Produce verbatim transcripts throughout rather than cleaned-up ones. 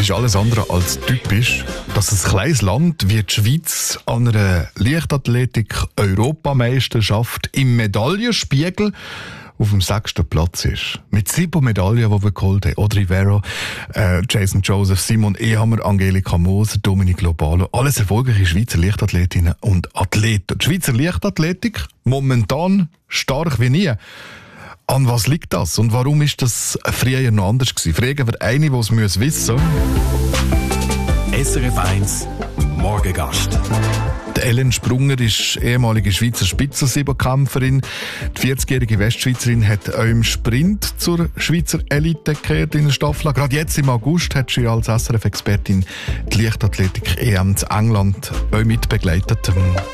ist alles andere als typisch, dass ein kleines Land wie die Schweiz an einer Leichtathletik-Europameisterschaft im Medaillenspiegel auf dem sechsten Platz ist. Mit sieben Medaillen, die wir geholt haben. Audrey Vero, äh, Jason Joseph, Simon Ehammer, Angelika Moser, Dominic Lobalo. Alles erfolgreiche Schweizer Leichtathletinnen und Athleten. Die Schweizer Leichtathletik momentan stark wie nie. An was liegt das? Und warum ist das früher noch anders gewesen? Fragen wir eine, die es wissen müssen. S R F eins Morgengast. Die Ellen Sprunger ist ehemalige Schweizer Spitzensiebenkämpferin. Die vierzigjährige Westschweizerin hat auch im Sprint zur Schweizer Elite gekehrt in der Staffel. Gerade jetzt im August hat sie als S R F-Expertin die Leichtathletik-E M zu England auch mitbegleitet.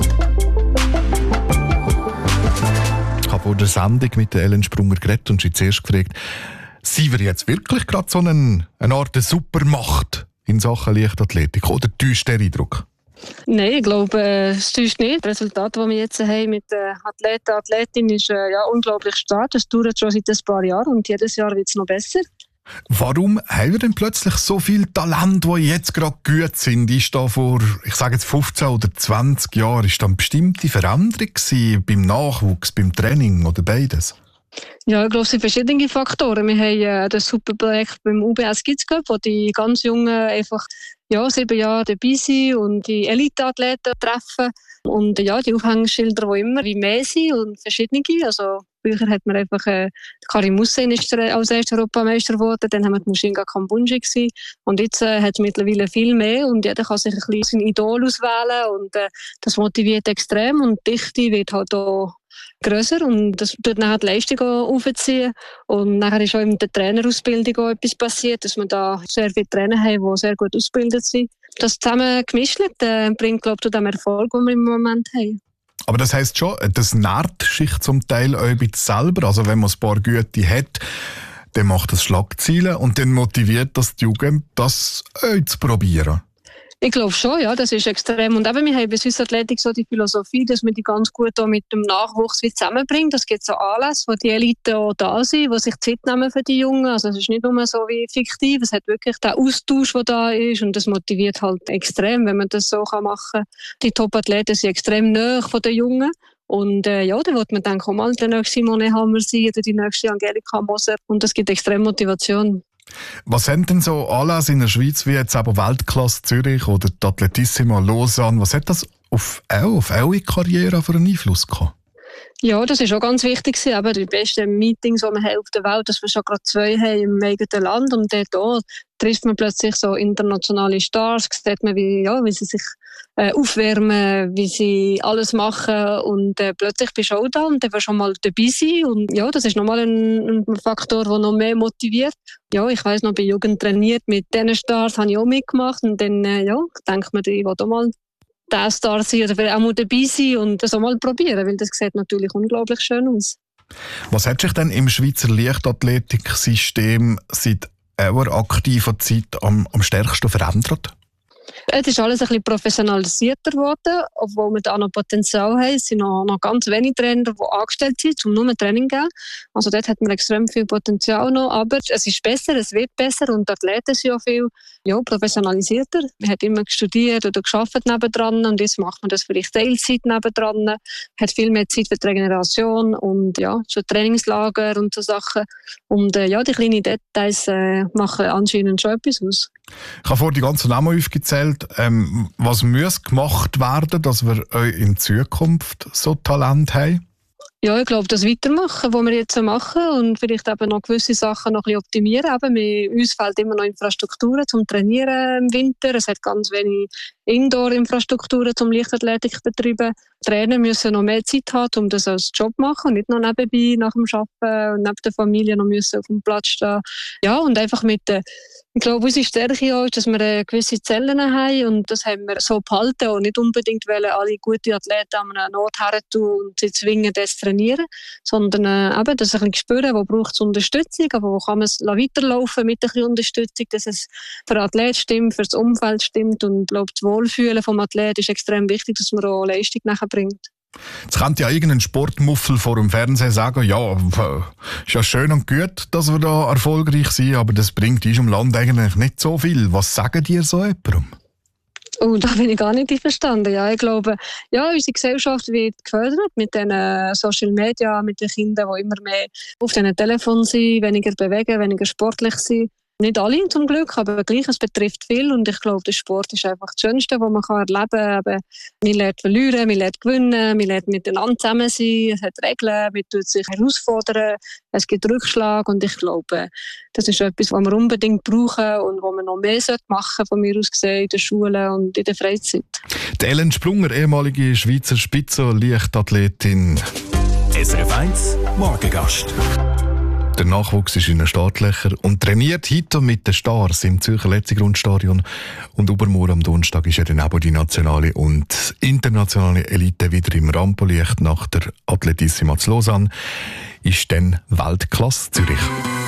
Ich habe vor der Sendung mit der Ellen Sprunger geredet und sie zuerst gefragt, sie wir jetzt wirklich gerade so eine, eine Art Supermacht in Sachen Leichtathletik oder täuscht der Eindruck? Nein, ich glaube, es täuscht nicht. Das Resultat, das wir jetzt haben mit den Athleten und Athletinnen, ist äh, ja, unglaublich stark. Das dauert schon seit ein paar Jahren und jedes Jahr wird es noch besser. Warum haben wir denn plötzlich so viele Talente, die jetzt gerade gut sind? Ist da vor, ich sage jetzt fünfzehn oder zwanzig Jahren, ist da eine bestimmte Veränderung gewesen beim Nachwuchs, beim Training oder beides? Ja, ich glaube, es sind verschiedene Faktoren. Wir haben äh, das super Projekt beim U B S Kids Cup, wo die ganz Jungen einfach ja, sieben Jahre dabei sind und die Elite-Athleten treffen. Und ja, die Aufhängschilder, die immer wie mehr sind und verschiedene. Also früher hat man einfach, äh, Karim Hussein ist als erster Europameister geworden, dann haben wir die Mushinga Kambunji gewesen. Und jetzt äh, hat es mittlerweile viel mehr und jeder kann sich ein bisschen sein Idol auswählen und äh, das motiviert extrem und die Dichte wird halt auch grösser und das tut nachher die Leistung auch aufziehen. Und nachher ist auch in der Trainerausbildung auch etwas passiert, dass wir da sehr viele Trainer haben, die sehr gut ausgebildet sind. Das zusammen gemischt äh, bringt, glaube ich, zu dem Erfolg, den wir im Moment haben. Aber das heisst schon, das nährt sich zum Teil auch ein bisschen selber. Also wenn man ein paar Güte hat, dann macht das Schlagzeilen und dann motiviert das die Jugend, das auch zu probieren. Ich glaube schon, ja, das ist extrem. Und eben, wir haben bei Swiss Athletic so die Philosophie, dass man die ganz gut auch mit dem Nachwuchs zusammenbringt. Es gibt so Anlässe, wo die Elite auch da sind, die sich Zeit nehmen für die Jungen. Also es ist nicht nur so wie fiktiv, es hat wirklich den Austausch, der da ist und das motiviert halt extrem, wenn man das so machen kann. Die Top-Athleten sind extrem nahe von den Jungen. Und äh, ja, dann wird man dann auch mal der nächste Simone Hammer sein oder die nächste Angelika Moser. Und das gibt extrem Motivation. Was haben denn so Anlässe in der Schweiz wie jetzt aber Weltklasse Zürich oder die Atletissima Lausanne, was hat das auf, auch, auf eure Karriere für einen Einfluss gehabt? Ja, das ist auch ganz wichtig. Aber die besten Meetings, die wir haben auf der Welt, dass wir schon gerade zwei haben im eigenen Land und dort auch trifft man plötzlich so internationale Stars, sieht man, wie, ja, wie sie sich äh, aufwärmen, wie sie alles machen und äh, plötzlich bist du auch da und dann wirst du schon mal dabei sein und ja, das ist nochmal ein, ein Faktor, der noch mehr motiviert. Ja, ich weiss noch, bei Jugend trainiert mit diesen Stars, habe ich auch mitgemacht und dann, äh, ja, denkt man, ich will auch mal der Star sein oder vielleicht auch mal dabei sein und das auch mal probieren, weil das sieht natürlich unglaublich schön aus. Was hat sich denn im Schweizer Leichtathletiksystem seit eurer aktiven Zeit am, am stärksten verändert? Es ist alles ein bisschen professionalisierter geworden, obwohl wir da noch Potenzial haben. Es sind noch, noch ganz wenige Trainer, die angestellt sind, um nur Training zu geben. Also dort hat man extrem viel Potenzial noch, aber es ist besser, es wird besser und die Athleten sind auch viel ja, professionalisierter. Man hat immer studiert oder gearbeitet nebendran und jetzt macht man das vielleicht Teilzeit nebendran, hat viel mehr Zeit für die Regeneration und ja, so Trainingslager und so Sachen. Und äh, ja, die kleinen Details äh, machen anscheinend schon etwas aus. Ich habe vorhin die ganzen Namen aufgezählt. Ähm, was muss gemacht werden, dass wir in Zukunft so Talent haben? Ja, ich glaube, das Weitermachen, was wir jetzt machen und vielleicht eben noch gewisse Sachen noch ein bisschen optimieren. Eben, wir, uns fehlt immer noch Infrastrukturen zum Trainieren im Winter. Es hat ganz wenig Indoor-Infrastrukturen zum Leichtathletik betreiben. Trainer müssen noch mehr Zeit haben, um das als Job zu machen und nicht noch nebenbei nach dem Arbeiten und neben der Familie noch müssen auf dem Platz stehen. Ja, und einfach mit der Ich glaube, unsere Stärke auch ist, dass wir gewisse Zellen haben und das haben wir so behalten und nicht unbedingt wollen, alle gute Athleten an einen Ort her tun und sie zwingen, das zu trainieren, sondern äh, eben, dass ich ein bisschen spüren, wo braucht es Unterstützung, aber wo kann man es weiterlaufen mit ein bisschen Unterstützung, dass es für den Athlet stimmt, für das Umfeld stimmt und ich glaube, das Wohlfühlen vom Athlet ist extrem wichtig, dass man auch Leistung nachher bringt. Jetzt könnte ja irgendein Sportmuffel vor dem Fernsehen sagen, ja, ist ja schön und gut, dass wir da erfolgreich sind, aber das bringt uns im Land eigentlich nicht so viel. Was sagen dir so jemandem? Oh, da bin ich gar nicht einverstanden. Ja, ich glaube, ja, unsere Gesellschaft wird gefördert mit den Social Media, mit den Kindern, die immer mehr auf den Telefonen sind, weniger bewegen, weniger sportlich sind. Nicht alle zum Glück, aber gleich, es betrifft viel und ich glaube, der Sport ist einfach das Schönste, was man erleben kann. Aber man lernt verlieren, man lernt gewinnen, man lernt miteinander zusammen sein, es hat Regeln, man tut sich herausfordern, es gibt Rückschlag und ich glaube, das ist etwas, was wir unbedingt brauchen und was man noch mehr machen sollte, von mir aus gesehen, in der Schule und in der Freizeit. Die Ellen Splunger, ehemalige Schweizer Spitzenleichtathletin. S R F eins Morgengast. Der Nachwuchs ist in den Startlöchern und trainiert heute mit den Stars im Zürcher Letzigrundstadion. Und übermorgen am Donnerstag ist ja dann auch die nationale und internationale Elite wieder im Rampenlicht. Nach der Atletissima zu Lausanne ist dann Weltklasse Zürich.